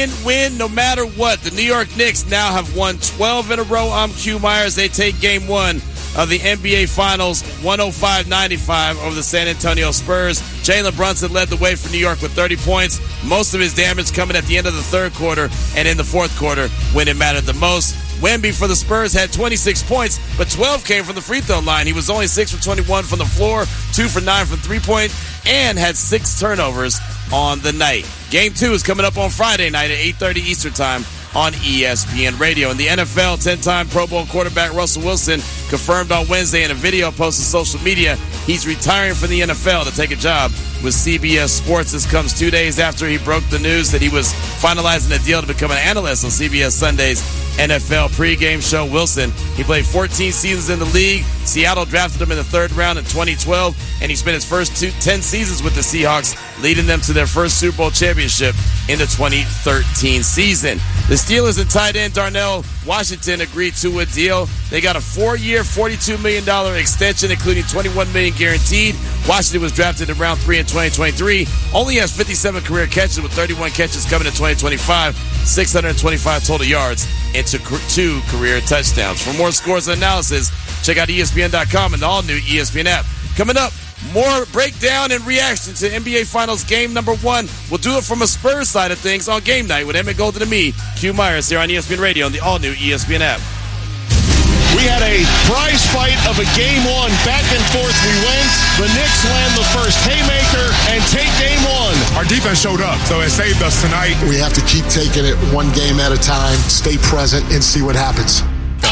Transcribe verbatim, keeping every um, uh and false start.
win, win, no matter what. The New York Knicks now have won twelve in a row. I'm Q Myers. They take game one of the N B A Finals, one oh five ninety-five over the San Antonio Spurs. Jalen Brunson led the way for New York with thirty points. Most of his damage coming at the end of the third quarter and in the fourth quarter when it mattered the most. Wemby for the Spurs had twenty-six points, but twelve came from the free throw line. He was only six for twenty-one from the floor, two for nine from three-point, and had six turnovers on the night. Game two is coming up on Friday night at eight thirty Eastern Time on E S P N Radio. In the N F L, ten-time Pro Bowl quarterback Russell Wilson confirmed on Wednesday in a video posted on social media he's retiring from the N F L to take a job with C B S Sports. This comes two days after he broke the news that he was finalizing a deal to become an analyst on C B S Sunday's N F L pregame show. Wilson, he played fourteen seasons in the league. Seattle drafted him in the third round in twenty twelve, and he spent his first two, ten seasons with the Seahawks, leading them to their first Super Bowl championship in the twenty thirteen season. The Steelers and tight end Darnell Washington agreed to a deal. They got a four-year, forty-two million dollars extension, including twenty-one million dollars guaranteed. Washington was drafted in round three in twenty twenty-three. Only has fifty-seven career catches, with thirty-one catches coming in twenty twenty-five, six hundred twenty-five total yards, and two career touchdowns. For more scores and analysis, check out E S P N dot com and the all-new E S P N app. Coming up, more breakdown and reaction to N B A Finals game number one. We'll do it from a Spurs side of things on game night with Emmett Golden and me, Q Myers, here on E S P N Radio and the all-new E S P N app. We had a prize fight of a game one. Back and forth we went. The Knicks land the first haymaker and take game one. Our defense showed up, so it saved us tonight. We have to keep taking it one game at a time, stay present, and see what happens.